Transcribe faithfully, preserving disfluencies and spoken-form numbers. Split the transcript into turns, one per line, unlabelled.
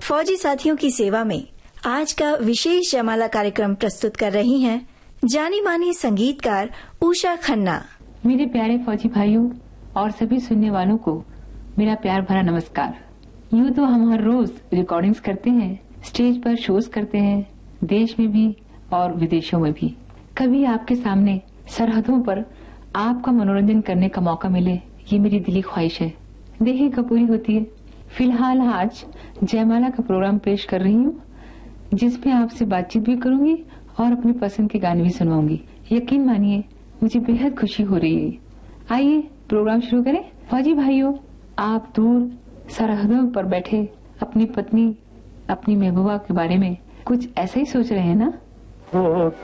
फौजी साथियों की सेवा में आज का विशेष जयमाला कार्यक्रम प्रस्तुत कर रही हैं जानी मानी संगीतकार उषा खन्ना।
मेरे प्यारे फौजी भाइयों और सभी सुनने वालों को मेरा प्यार भरा नमस्कार। यूँ तो हम हर रोज रिकॉर्डिंग्स करते हैं, स्टेज पर शोज करते हैं, देश में भी और विदेशों में भी। कभी आपके सामने सरहदों पर आपका मनोरंजन करने का मौका मिले, ये मेरी दिली ख्वाहिश है। देखिए कब पूरी होती है। फिलहाल आज जयमाला का प्रोग्राम पेश कर रही हूँ, जिसमें आपसे बातचीत भी करूंगी और अपनी पसंद के गाने भी सुनवाऊंगी। यकीन मानिए मुझे बेहद खुशी हो रही है। आइए प्रोग्राम शुरू करें। फौजी भाइयों, आप दूर सरहदों पर बैठे अपनी पत्नी, अपनी महबूबा के बारे में कुछ ऐसा ही सोच रहे हैं ना?